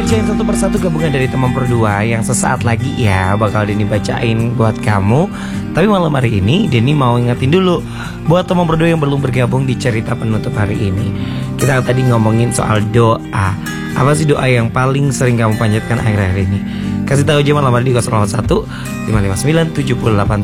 bacain satu persatu gabungan dari teman berdua yang sesaat lagi ya bakal Denny bacain buat kamu. Tapi malam hari ini Denny mau ingetin dulu buat teman berdua yang belum bergabung di cerita penutup hari ini. Kita tadi ngomongin soal doa. Apa sih doa yang paling sering kamu panjatkan akhir-akhir ini? Kasih tahu aja malam hari di 021 559 78